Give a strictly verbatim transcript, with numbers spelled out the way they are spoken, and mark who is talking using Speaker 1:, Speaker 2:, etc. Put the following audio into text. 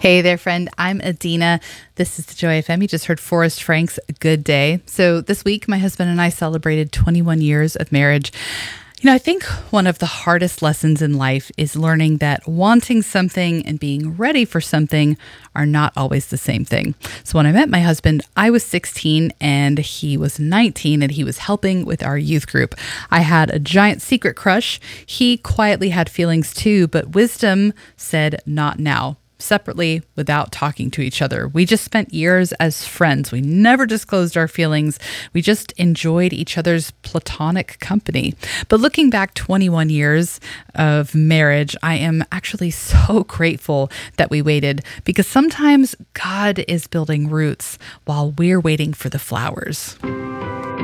Speaker 1: Hey there, friend. I'm Adina. This is the Joy F M. You just heard Forrest Frank's Good Day. So this week, my husband and I celebrated twenty-one years of marriage. You know, I think one of the hardest lessons in life is learning that wanting something and being ready for something are not always the same thing. So when I met my husband, I was sixteen and he was nineteen, and he was helping with our youth group. I had a giant secret crush. He quietly had feelings too, but wisdom said not now. Separately, without talking to each other. We just spent years as friends. We never disclosed our feelings. We just enjoyed each other's platonic company. But looking back twenty-one years of marriage, I am actually so grateful that we waited, because sometimes God is building roots while we're waiting for the flowers.